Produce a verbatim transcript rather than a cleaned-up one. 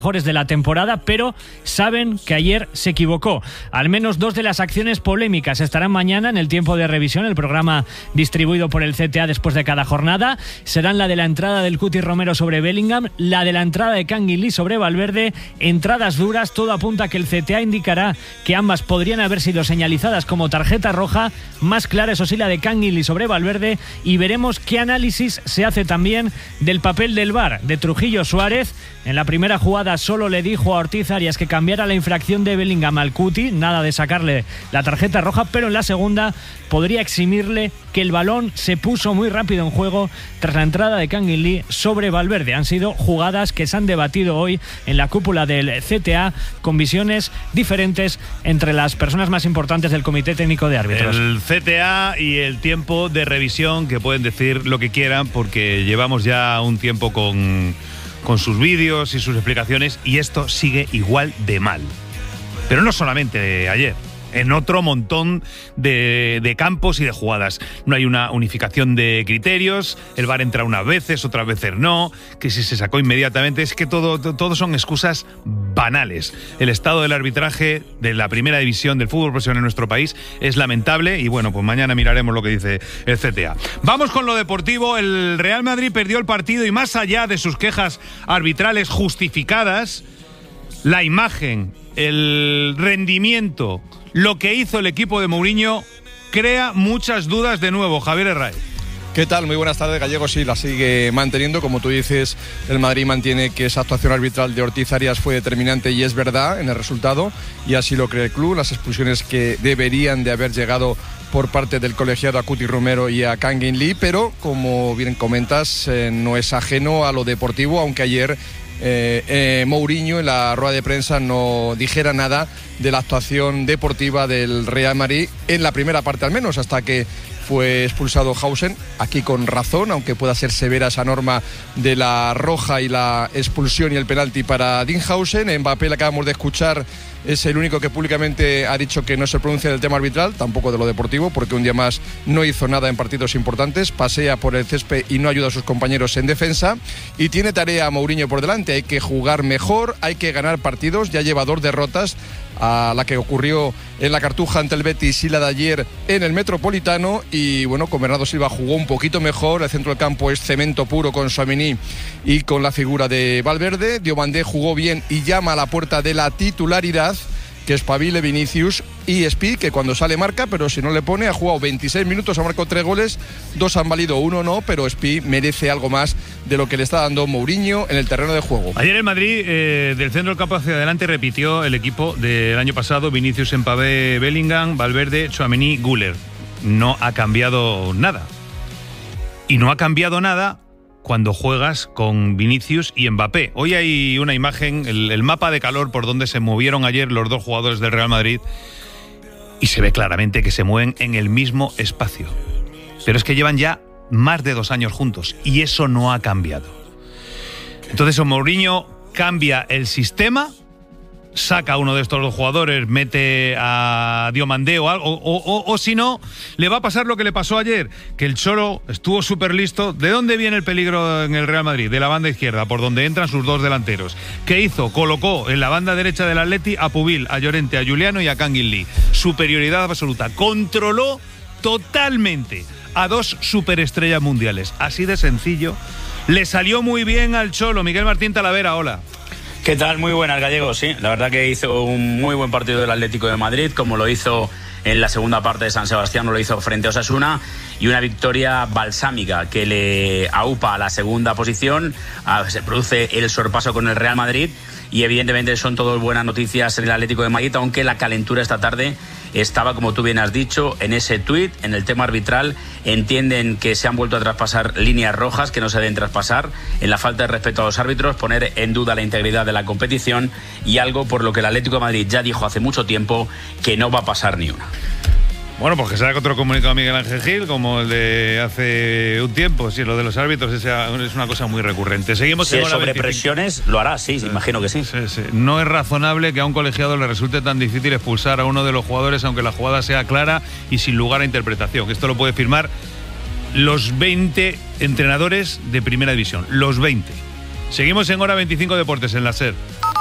mejores de la temporada, pero saben que ayer se equivocó. Al menos dos de las acciones polémicas estarán mañana en el tiempo de revisión, el programa distribuido por el C T A después de cada jornada. Serán la de la entrada del Cuti Romero sobre Bellingham, la de la entrada de Kangin Lee sobre Valverde, entradas duras. Todo apunta a que el C T A indicará que ambas podrían haber sido señalizadas como tarjeta roja, más clara eso sí la de Kangin Lee sobre Valverde, y veremos qué análisis se hace también del papel del V A R de Trujillo Suárez. En la primera jugada solo le dijo a Ortiz Arias que cambiara la infracción de Bellingham al Cuti, nada de sacarle la tarjeta roja, pero en la segunda podría eximirle que el balón se puso muy rápido en juego tras la entrada de Kangin Lee sobre Valverde. Han sido jugadas que se han debatido hoy en la cúpula del C T A con visiones diferentes entre las personas más importantes del Comité Técnico de Árbitros. El C T A y el tiempo de revisión, que pueden decir lo que quieran porque llevamos ya un tiempo con... con sus vídeos y sus explicaciones, y esto sigue igual de mal. Pero no solamente de ayer, en otro montón de, de campos y de jugadas. No hay una unificación de criterios, el V A R entra unas veces, otras veces no, que si se sacó inmediatamente, es que todo, todo son excusas banales. El estado del arbitraje de la primera división del fútbol profesional en nuestro país es lamentable, y bueno, pues mañana miraremos lo que dice el C T A. Vamos con lo deportivo. El Real Madrid perdió el partido y más allá de sus quejas arbitrales justificadas, la imagen, el rendimiento, lo que hizo el equipo de Mourinho crea muchas dudas de nuevo. Javier Herráez. ¿Qué tal? Muy buenas tardes, Gallego. Sí, la sigue manteniendo. Como tú dices, el Madrid mantiene que esa actuación arbitral de Ortiz Arias fue determinante, y es verdad en el resultado, y así lo cree el club. Las expulsiones que deberían de haber llegado por parte del colegiado a Cuti Romero y a Kangin Lee, pero como bien comentas, eh, no es ajeno a lo deportivo, aunque ayer Eh, eh, Mourinho en la rueda de prensa no dijera nada de la actuación deportiva del Real Madrid en la primera parte, al menos hasta que fue expulsado Hausen, aquí con razón, aunque pueda ser severa esa norma de la roja y la expulsión y el penalti para Dinhausen. Mbappé, le acabamos de escuchar, es el único que públicamente ha dicho que no se pronuncia del tema arbitral, tampoco de lo deportivo, porque un día más no hizo nada en partidos importantes, pasea por el césped y no ayuda a sus compañeros en defensa, y tiene tarea a Mourinho por delante. Hay que jugar mejor, hay que ganar partidos. Ya lleva dos derrotas, a la que ocurrió en la Cartuja ante el Betis y la de ayer en el Metropolitano, y bueno, con Bernardo Silva jugó un poquito mejor. El centro del campo es cemento puro con Tchouaméni y con la figura de Valverde. Diomandé jugó bien y llama a la puerta de la titularidad, que espabile Vinicius, y Spi, que cuando sale marca, pero si no le pone. Ha jugado veintiséis minutos, ha marcado tres goles, dos han valido, uno no, pero Spi merece algo más de lo que le está dando Mourinho en el terreno de juego. Ayer el Madrid, eh, del centro del campo hacia adelante, repitió el equipo del año pasado: Vinicius, Mbappé, Bellingham, Valverde, Tchouaméni, Güler. No ha cambiado nada. Y no ha cambiado nada cuando juegas con Vinicius y Mbappé. Hoy hay una imagen, el, el mapa de calor por donde se movieron ayer los dos jugadores del Real Madrid, y se ve claramente que se mueven en el mismo espacio. Pero es que llevan ya más de dos años juntos y eso no ha cambiado. Entonces Mourinho cambia el sistema, saca a uno de estos dos jugadores, mete a Diomandé o algo, o, o, o, o si no, le va a pasar lo que le pasó ayer, que el Cholo estuvo súper listo. ¿De dónde viene el peligro en el Real Madrid? De la banda izquierda, por donde entran sus dos delanteros. ¿Qué hizo? Colocó en la banda derecha del Atleti a Pubil, a Llorente, a Juliano y a Kangin Lee. Superioridad absoluta. Controló totalmente a dos superestrellas mundiales. Así de sencillo. Le salió muy bien al Cholo. Miguel Martín Talavera, hola. ¿Qué tal? Muy buenas, Gallego. Sí, la verdad que hizo un muy buen partido del Atlético de Madrid, como lo hizo en la segunda parte de San Sebastián, lo hizo frente a Osasuna, y una victoria balsámica que le aupa a la segunda posición. Se produce el sorpaso con el Real Madrid, y evidentemente son todas buenas noticias en el Atlético de Madrid, aunque la calentura esta tarde estaba, como tú bien has dicho, en ese tuit, en el tema arbitral. Entienden que se han vuelto a traspasar líneas rojas que no se deben traspasar, en la falta de respeto a los árbitros, poner en duda la integridad de la competición, y algo por lo que el Atlético de Madrid ya dijo hace mucho tiempo que no va a pasar ni una. Bueno, pues que salga otro comunicado Miguel Ángel Gil, como el de hace un tiempo. Sí, lo de los árbitros es una cosa muy recurrente. Seguimos. Si es sobre presiones, lo hará, sí, sí, imagino que sí. Sí, sí. No es razonable que a un colegiado le resulte tan difícil expulsar a uno de los jugadores, aunque la jugada sea clara y sin lugar a interpretación. Esto lo puede firmar los veinte entrenadores de Primera División. Los veinte. Seguimos en Hora veinticinco Deportes, en la SER.